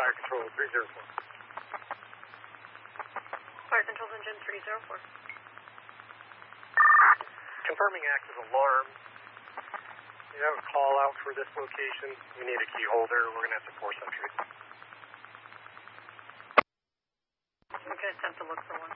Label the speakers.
Speaker 1: Fire Control 304.
Speaker 2: Fire Control Engine 304.
Speaker 1: Confirming active alarm. You have a call out for this location. We need a key holder. We're going to have to force entry.
Speaker 2: We're going to attempt to look for one.